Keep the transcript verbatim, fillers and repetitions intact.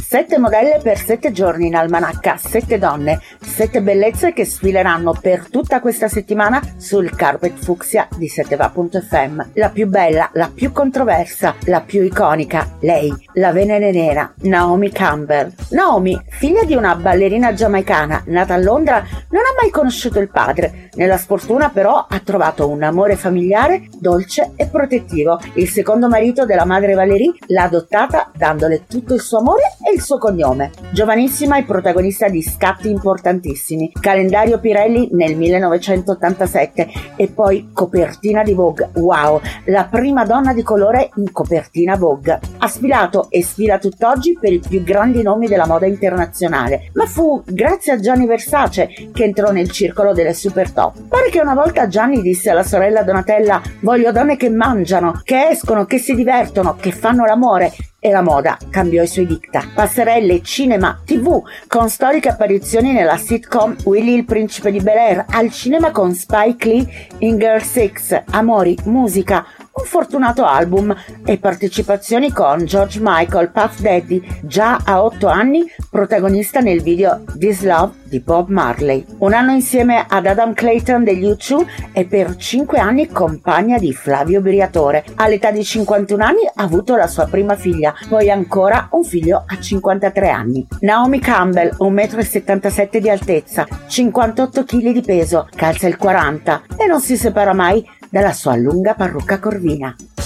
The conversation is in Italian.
Sette modelle per sette giorni in almanacca, sette donne, sette bellezze che sfileranno per tutta questa settimana sul carpet fucsia di sette va punto effe emme. La più bella, la più controversa, la più iconica, lei, la Venere Nera, Naomi Campbell. Naomi, figlia di una ballerina giamaicana, nata a Londra, non ha mai conosciuto il padre. Nella sfortuna però ha trovato un amore familiare dolce e protettivo. Il secondo marito della madre Valérie l'ha adottata dandole tutto il suo amore e il suo cognome. Giovanissima e protagonista di scatti importantissimi, calendario Pirelli nel millenovecentottantasette e poi copertina di Vogue. Wow, la prima donna di colore in copertina Vogue. Ha sfilato e sfila tutt'oggi per i più grandi nomi della moda internazionale, ma fu grazie a Gianni Versace che entrò nel circolo delle super top. Pare che una volta Gianni disse alla sorella Donatella: voglio donne che mangiano, che escono, che si divertono, che fanno l'amore. E la moda cambiò i suoi diktat. Passerelle, cinema, tivù, con storiche apparizioni nella sitcom Willy il principe di Bel-Air, al cinema con Spike Lee in Girl Six, amori, musica, un fortunato album e partecipazioni con George Michael, Puff Daddy, già a otto anni protagonista nel video This Love di Bob Marley. Un anno insieme ad Adam Clayton degli U due e per cinque anni compagna di Flavio Briatore. All'età di cinquantuno anni ha avuto la sua prima figlia, poi ancora un figlio a cinquantatré anni. Naomi Campbell, un metro e settantasette di altezza, cinquantotto chili di peso, calza il quaranta e non si separa mai dalla sua lunga parrucca corvina.